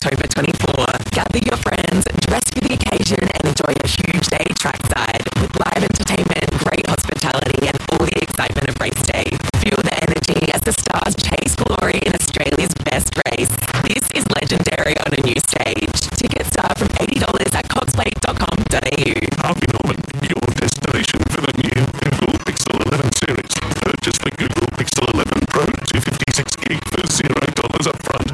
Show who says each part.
Speaker 1: October 24. Gather your friends, dress for the occasion and enjoy a huge day trackside with live entertainment, great hospitality and all the excitement of race day. Feel the energy as the stars chase glory in Australia's best race. This is legendary on a new stage. Tickets start from $80 at coxplate.com.au.
Speaker 2: Harvey Norman, your destination for the new Google Pixel 11 series. Purchase the Google Pixel 11 Pro 256 gig for $0 upfront.